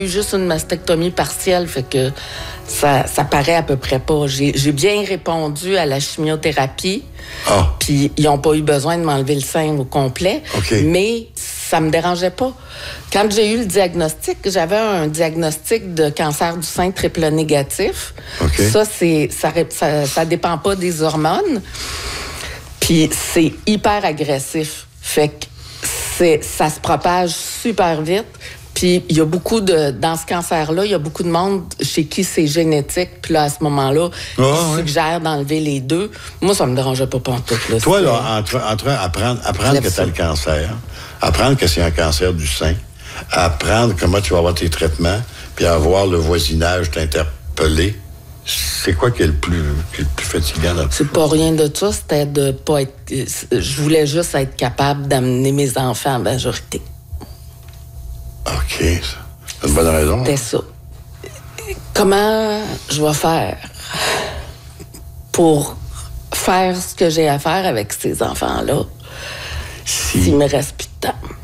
eu juste une mastectomie partielle, fait que ça paraît à peu près pas. J'ai bien répondu à la chimiothérapie, puis ils n'ont pas eu besoin de m'enlever le sein au complet, mais ça me dérangeait pas. Quand j'ai eu le diagnostic, j'avais un diagnostic de cancer du sein triple négatif. Ça dépend pas des hormones, puis c'est hyper agressif. Fait que ça se propage super vite. Puis il y a dans ce cancer-là, il y a beaucoup de monde chez qui c'est génétique. Puis là, à ce moment-là, ils suggèrent d'enlever les deux. Moi, ça me dérangeait pas pantoute. Toi, là, entre apprendre que tu as le cancer, apprendre que c'est un cancer du sein, apprendre comment tu vas avoir tes traitements, puis avoir le voisinage t'interpeller, c'est quoi qui est le plus fatigant là-dessus? C'est pas rien de ça, c'était de pas être... Je voulais juste être capable d'amener mes enfants à la majorité. OK. C'est une bonne raison. C'était ça. Comment je vais faire pour faire ce que j'ai à faire avec ces enfants-là s'il me reste plus de temps?